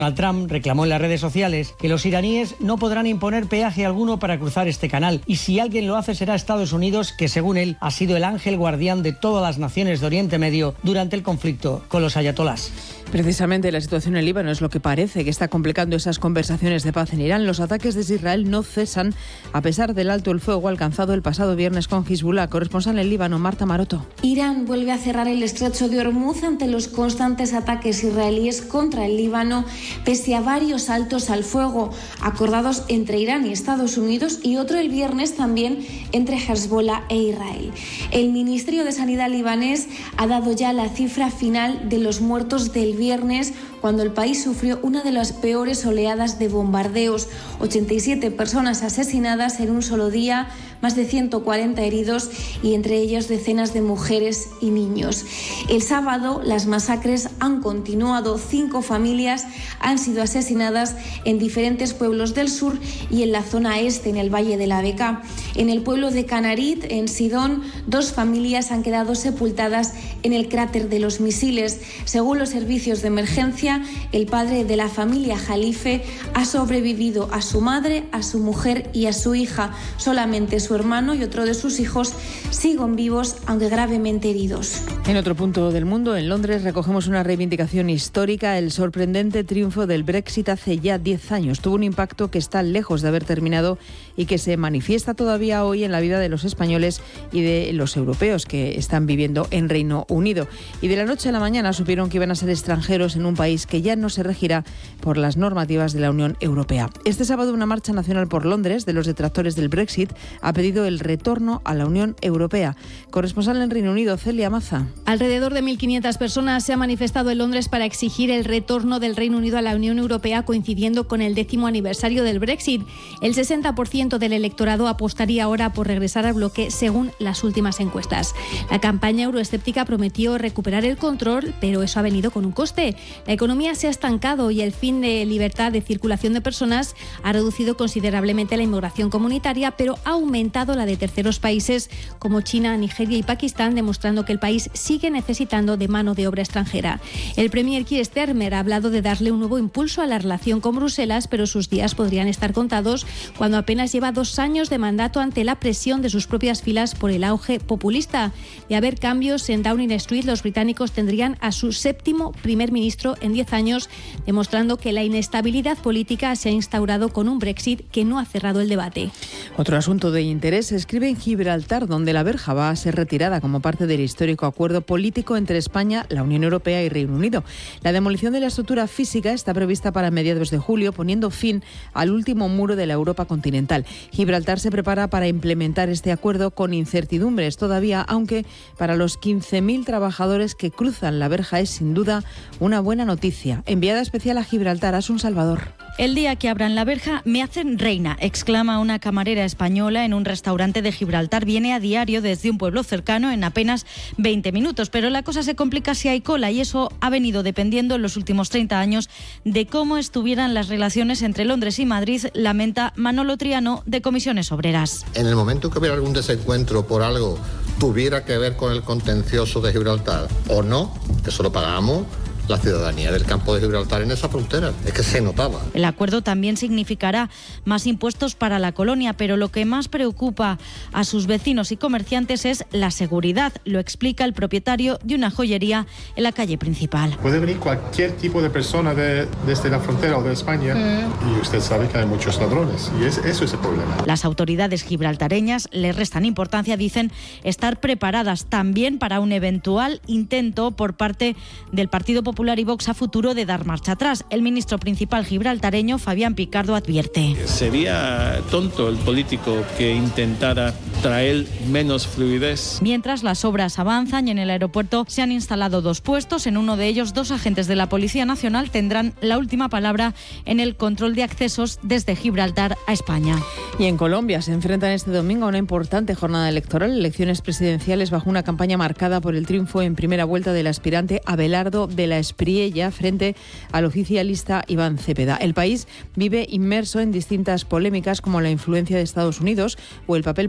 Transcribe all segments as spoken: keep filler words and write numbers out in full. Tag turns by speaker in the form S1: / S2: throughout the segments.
S1: Donald Trump reclamó en las redes sociales que los iraníes no podrán imponer peaje alguno para cruzar este canal y si alguien lo hace será Estados Unidos, que según él ha sido el ángel guardián de todas las naciones de Oriente Medio durante el conflicto con los ayatolás.
S2: Precisamente la situación en Líbano es lo que parece que está complicando esas conversaciones de paz en Irán. Los ataques desde Israel no cesan a pesar del alto el fuego alcanzado el pasado viernes con Hezbollah. Corresponsal en Líbano, Marta Maroto.
S3: Irán vuelve a cerrar el estrecho de Hormuz ante los constantes ataques israelíes contra el Líbano, pese a varios altos al fuego acordados entre Irán y Estados Unidos y otro el viernes también entre Hezbollah e Israel. El Ministerio de Sanidad libanés ha dado ya la cifra final de los muertos del viernes, cuando el país sufrió una de las peores oleadas de bombardeos. ochenta y siete personas asesinadas en un solo día, más de ciento cuarenta heridos y entre ellos decenas de mujeres y niños. El sábado las masacres han continuado. Cinco familias han sido asesinadas en diferentes pueblos del sur y en la zona este, en el Valle de la Bekaa. En el pueblo de Canarit, en Sidón, dos familias han quedado sepultadas en el cráter de los misiles. Según los servicios de emergencia, el padre de la familia Jalife ha sobrevivido a su madre, a su mujer y a su hija. Solamente su hermano y otro de sus hijos siguen vivos, aunque gravemente heridos.
S2: En otro punto del mundo, en Londres, recogemos una reivindicación histórica. El sorprendente triunfo del Brexit hace ya diez años tuvo un impacto que está lejos de haber terminado y que se manifiesta todavía hoy en la vida de los españoles y de los europeos que están viviendo en Reino Unido. Y de la noche a la mañana supieron que iban a ser extranjeros en un país que ya no se regirá por las normativas de la Unión Europea. Este sábado una marcha nacional por Londres de los detractores del Brexit ha pedido el retorno a la Unión Europea. Corresponsal en Reino Unido, Celia Maza.
S4: Alrededor de mil quinientas personas se han manifestado en Londres para exigir el retorno del Reino Unido a la Unión Europea, coincidiendo con el décimo aniversario del Brexit. El sesenta por ciento del electorado apostaría ahora por regresar al bloque, según las últimas encuestas. La campaña euroescéptica prometió recuperar el control, pero eso ha venido con un coste. La economía se ha estancado y el fin de libertad de circulación de personas ha reducido considerablemente la inmigración comunitaria, pero ha aumentado la de terceros países como China, Nigeria y Pakistán, demostrando que el país sigue necesitando de mano de obra extranjera. El premier Keir Starmer ha hablado de darle un nuevo impulso a la relación con Bruselas, pero sus días podrían estar contados cuando apenas lleva dos años de mandato ante la presión de sus propias filas por el auge populista. De haber cambios en Downing Street, los británicos tendrían a su séptimo primer ministro en diez años, demostrando que la inestabilidad política se ha instaurado con un Brexit que no ha cerrado el debate.
S2: Otro asunto de interés se escribe en Gibraltar, donde la verja va a ser retirada como parte del histórico acuerdo político entre España, la Unión Europea y Reino Unido. La demolición de la estructura física está prevista para mediados de julio, poniendo fin al último muro de la Europa continental. Gibraltar se prepara para implementar este acuerdo con incertidumbres todavía, aunque para los quince mil trabajadores que cruzan la verja es sin duda una buena noticia. Enviada especial a Gibraltar, Asun Salvador.
S5: El día que abran la verja me hacen reina, exclama una camarera española en un restaurante de Gibraltar. Viene a diario desde un pueblo cercano en apenas veinte minutos, pero la cosa se complica si hay cola y eso ha venido dependiendo en los últimos treinta años de cómo estuvieran las relaciones entre Londres y Madrid, lamenta Manolo Triano de Comisiones Obreras.
S6: En el momento que hubiera algún desencuentro por algo tuviera que ver con el contencioso de Gibraltar o no, eso lo pagamos la ciudadanía del campo de Gibraltar en esa frontera. Es que se notaba.
S5: El acuerdo también significará más impuestos para la colonia, pero lo que más preocupa a sus vecinos y comerciantes es la seguridad, lo explica el propietario de una joyería en la calle principal.
S7: Puede venir cualquier tipo de persona de, desde la frontera o de España mm. y usted sabe que hay muchos ladrones y es, eso es el problema.
S5: Las autoridades gibraltareñas le restan importancia, dicen estar preparadas también para un eventual intento por parte del Partido Popular y Vox a futuro de dar marcha atrás. El ministro principal gibraltareño, Fabián Picardo, advierte.
S8: Sería tonto el político que intentara traer menos fluidez.
S5: Mientras las obras avanzan y en el aeropuerto se han instalado dos puestos, en uno de ellos dos agentes de la Policía Nacional tendrán la última palabra en el control de accesos desde Gibraltar a España.
S2: Y en Colombia se enfrentan este domingo a una importante jornada electoral, elecciones presidenciales bajo una campaña marcada por el triunfo en primera vuelta del aspirante Abelardo de la Espriella frente al oficialista Iván Cepeda. El país vive inmerso en distintas polémicas como la influencia de Estados Unidos o el papel protagonista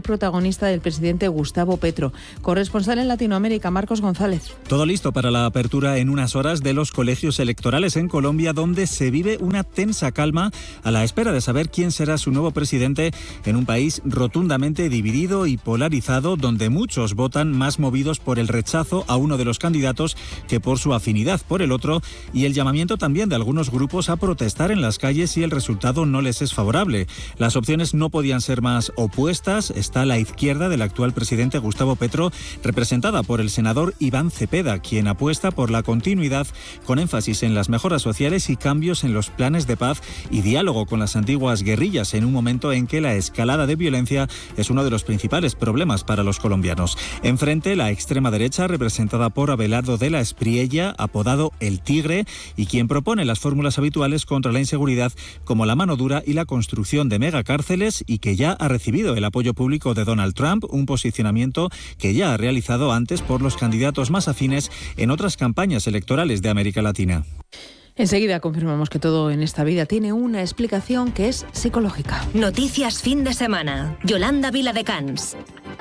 S2: protagonista del presidente Gustavo Petro. Corresponsal en Latinoamérica, Marcos González.
S9: Todo listo para la apertura en unas horas de los colegios electorales en Colombia, donde se vive una tensa calma a la espera de saber quién será su nuevo presidente en un país rotundamente dividido y polarizado, donde muchos votan más movidos por el rechazo a uno de los candidatos que por su afinidad por el otro, y el llamamiento también de algunos grupos a protestar en las calles si el resultado no les es favorable. Las opciones no podían ser más opuestas. Está la izquierda del actual presidente Gustavo Petro, representada por el senador Iván Cepeda, quien apuesta por la continuidad con énfasis en las mejoras sociales y cambios en los planes de paz y diálogo con las antiguas guerrillas, en un momento en que la escalada de violencia es uno de los principales problemas para los colombianos. Enfrente, la extrema derecha, representada por Abelardo de la Espriella, apodado El Tigre, y quien propone las fórmulas habituales contra la inseguridad, como la mano dura y la construcción de megacárceles, y que ya ha recibido el apoyo público de Donald Trump, un posicionamiento que ya ha realizado antes por los candidatos más afines en otras campañas electorales de América Latina.
S2: Enseguida confirmamos que todo en esta vida tiene una explicación que es psicológica.
S10: Noticias fin de semana. Yolanda Viladecans.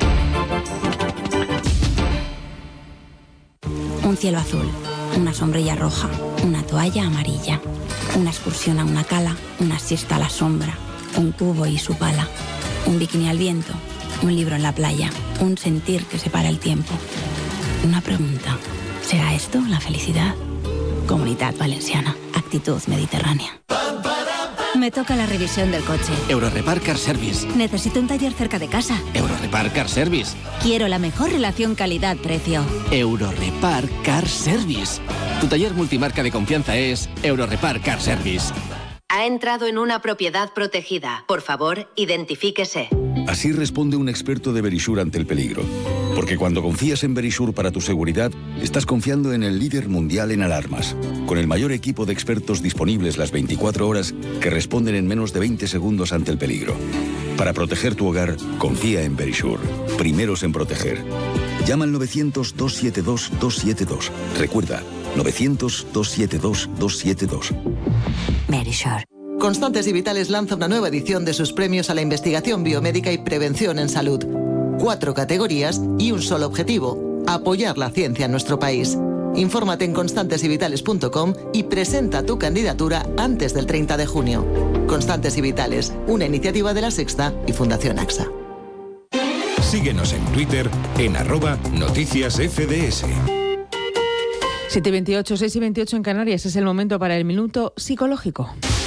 S11: Un cielo azul, una sombrilla roja, una toalla amarilla, una excursión a una cala, una siesta a la sombra, un cubo y su pala, un bikini al viento, un libro en la playa, un sentir que separa el tiempo. Una pregunta, ¿será esto la felicidad? Comunidad Valenciana, actitud mediterránea.
S10: Me toca la revisión del coche.
S12: Eurorepar Car Service.
S10: Necesito un taller cerca de casa.
S12: Eurorepar Car Service.
S10: Quiero la mejor relación calidad-precio.
S12: Eurorepar Car Service. Tu taller multimarca de confianza es Eurorepar Car Service.
S13: Ha entrado en una propiedad protegida. Por favor, identifíquese.
S14: Así responde un experto de Verisure ante el peligro. Porque cuando confías en Verisure para tu seguridad, estás confiando en el líder mundial en alarmas, con el mayor equipo de expertos disponibles las veinticuatro horas que responden en menos de veinte segundos ante el peligro. Para proteger tu hogar, confía en Verisure. Primeros en proteger. Llama al novecientos, dos siete dos, dos siete dos. Recuerda, novecientos, dos siete dos, dos siete dos.
S11: Verisure.
S15: Constantes y Vitales lanza una nueva edición de sus premios a la investigación biomédica y prevención en salud. Cuatro categorías y un solo objetivo: apoyar la ciencia en nuestro país. Infórmate en constantes y vitales punto com y presenta tu candidatura antes del treinta de junio. Constantes y Vitales, una iniciativa de La Sexta y Fundación AXA.
S16: Síguenos en Twitter en arroba noticias F D S.
S2: siete y veintiocho, seis y veintiocho en Canarias. Es el momento para el minuto psicológico.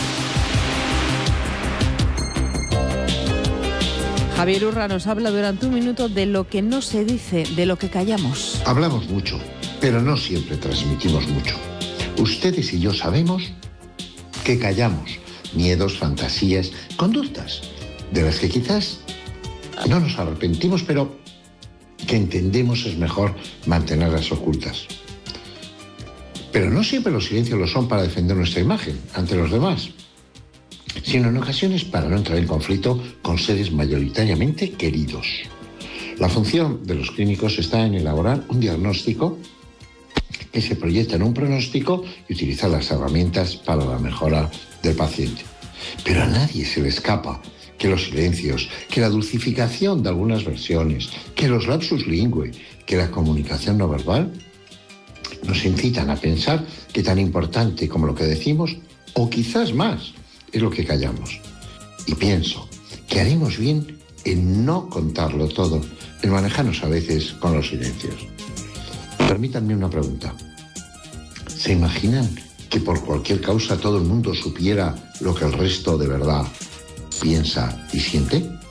S2: Javier Urra nos habla durante un minuto de lo que no se dice, de lo que callamos.
S17: Hablamos mucho, pero no siempre transmitimos mucho. Ustedes y yo sabemos que callamos miedos, fantasías, conductas, de las que quizás no nos arrepentimos, pero que entendemos es mejor mantenerlas ocultas. Pero no siempre los silencios lo son para defender nuestra imagen ante los demás, sino en ocasiones para no entrar en conflicto con seres mayoritariamente queridos. La función de los clínicos está en elaborar un diagnóstico que se proyecta en un pronóstico y utilizar las herramientas para la mejora del paciente. Pero a nadie se le escapa que los silencios, que la dulcificación de algunas versiones, que los lapsus lingüe, que la comunicación no verbal nos incitan a pensar que tan importante como lo que decimos, o quizás más, es lo que callamos. Y pienso que haremos bien en no contarlo todo, en manejarnos a veces con los silencios. Permítanme una pregunta. ¿Se imaginan que por cualquier causa todo el mundo supiera lo que el resto de verdad piensa y siente?